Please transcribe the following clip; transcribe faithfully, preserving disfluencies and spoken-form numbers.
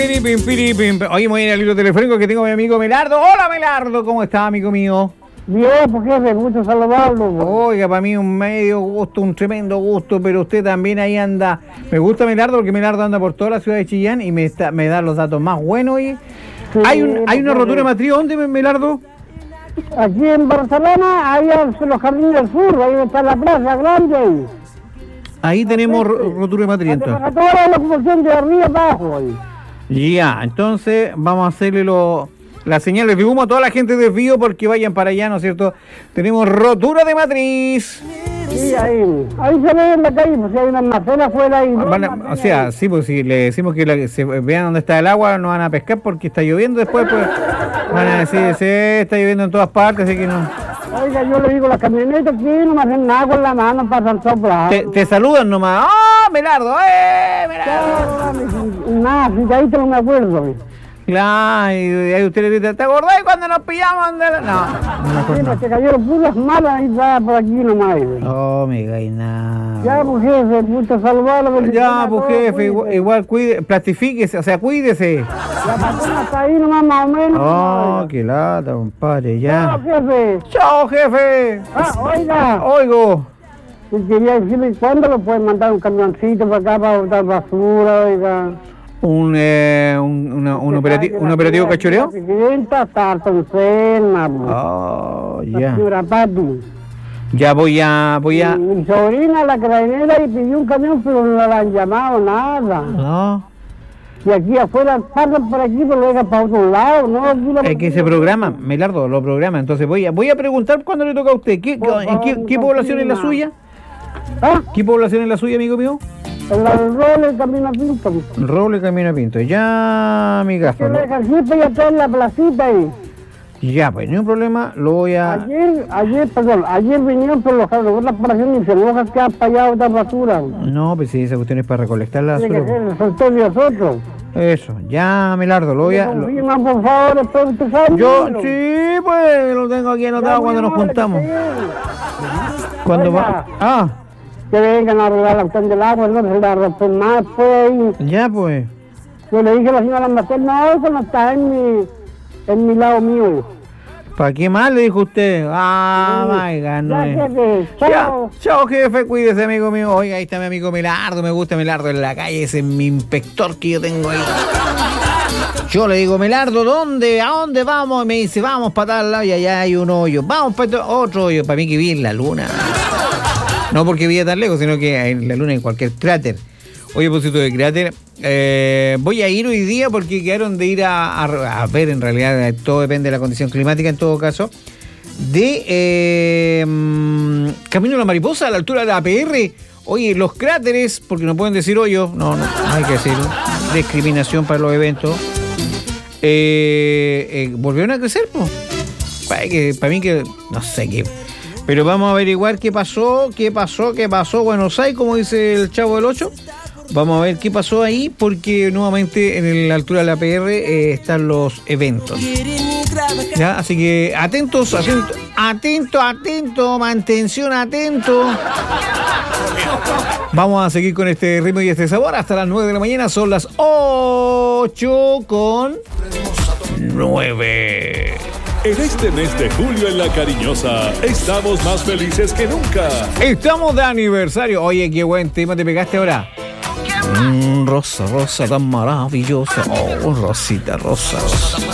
Pim, pim, pim. Oye, me voy a ir al libro telefónico que tengo a mi amigo Melardo. Hola, Melardo, ¿cómo está, amigo mío? Bien, pues jefe, gusto saludarlo. Pues. Oiga, para mí un medio gusto, un tremendo gusto, pero usted también ahí anda. Me gusta Melardo porque Melardo anda por toda la ciudad de Chillán y me, está, me da los datos más buenos. Y... Sí, ¿Hay, un, ¿Hay una rotura de matriz? ¿Dónde, Melardo? Aquí en Barcelona, ahí en los Jardines del Sur, ahí está la plaza grande. Ahí tenemos rotura de matriz, entonces. Toda la ocupación de arriba abajo ahí. Ya, entonces vamos a hacerle lo, las señales de humo a toda la gente de Desvío porque vayan para allá, ¿no es cierto? Tenemos rotura de matriz. Sí, ahí, ahí se ve en la calle, pues si hay una almacén afuera ahí. Van a, o sea, ahí. Sí, pues si le decimos que la, se vean dónde está el agua, no van a pescar porque está lloviendo después, pues van a decir, sí, está lloviendo en todas partes, así que no. Oiga, yo le digo, las camionetas aquí no me hacen nada con la mano para el soplar. Te, te saludan nomás. ¡Oh, Melardo! ¡Eh, Melardo! Nada, si ahí te no me acuerdo. Claro, y ahí usted le dice, ¿te acordás cuando nos pillamos? No, no me acuerdo. Sí, no. Se cayeron puras malas y va por aquí nomás. Oh, me gaina. Ya, pues jefe, gusto saludarlo. Ya, pues jefe, igual, igual cuide, plastifíquese, o sea, cuídese. La persona está ahí nomás más o menos. Oh, qué lata, compadre, ya. Chao, jefe. Chao, jefe. Ah, oiga. Oigo. Quería decirle, ¿cuándo lo pueden mandar un camioncito para acá para botar basura, oiga? Un, eh, un, una, un, operativo, un operativo cachoreo. La presidenta está harto enferma. Oh, ya. La señora Patu. Ya voy a, voy a... Mi, mi sobrina, la carabinera, y pidió un camión, pero no la han llamado, nada. No. Y aquí afuera, pasan por aquí, pero vengan para otro lado, ¿no? Aquí es que se programa, Melardo, lo programa. Entonces voy a, voy a preguntar cuándo le toca a usted. ¿Qué, favor, ¿En qué, qué población es la suya? ¿Ah? ¿Qué población es la suya, amigo mío? En la del Roble, Camino a Pinto. Roble, Camino a Pinto. Ya, mi gasto. Que lo dejan siempre ya está en la placita ahí. Ya, pues no hay un problema, lo voy a... Ayer, ayer, perdón, ayer vinieron por los carros, la operación y se enojan que han pagado otra basura. No, pues sí, esa cuestión es para recolectar la Tiene basura. que ser el sorteo de nosotros. Eso, ya, Melardo, lo voy a... Lo... por favor, después de tus años. Yo, sí, pues, lo tengo aquí anotado ya, cuando nos juntamos. Cuando va... Ah. Que vengan a arreglar la cuestión del agua, no se la rompen más, pues. Ya, pues. Yo le dije a la señora Marcel, no, eso no está en mi, en mi lado mío. ¿Para qué más le dijo usted? Ah, vaya, no es. Jefe, chao. Ya, chao, jefe, cuídese, amigo mío. Oiga, ahí está mi amigo Melardo, me gusta Melardo en la calle, ese es mi inspector que yo tengo ahí. Yo le digo, Melardo, ¿dónde? ¿A dónde vamos? Y me dice, vamos para tal lado y allá hay un hoyo. Vamos para otro hoyo, para mí que vi en la luna. No porque vía tan lejos, sino que en la luna, en cualquier cráter. Oye, propósito de cráter, eh, voy a ir hoy día porque quedaron de ir a, a, a ver, en realidad, todo depende de la condición climática en todo caso, de eh, Camino a la Mariposa, a la altura de la A P R. Oye, los cráteres, porque no pueden decir hoyo, no, no, no hay que decirlo, discriminación para los eventos, eh, eh, volvieron a crecer, pues. Para, que, para mí que, no sé qué... Pero vamos a averiguar qué pasó, qué pasó, qué pasó Buenos Aires, como dice el Chavo del ocho. Vamos a ver qué pasó ahí, porque nuevamente en la altura de la A P R eh, están los eventos. ¿Ya? Así que atentos, atentos, atento, atento, mantención, atento. Vamos a seguir con este ritmo y este sabor hasta las nueve de la mañana. Son las ocho con nueve. En este mes de julio en La Cariñosa estamos más felices que nunca. Estamos de aniversario. Oye, qué buen tema te pegaste ahora. Mm, rosa, rosa tan maravillosa. Oh, Rosita, rosa, rosa.